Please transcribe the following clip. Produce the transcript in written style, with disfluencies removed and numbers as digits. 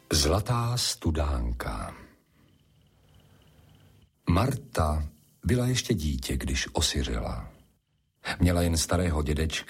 Zlatá studánka. Marta byla ještě dítě, když osiřela. Měla jen starého dědečka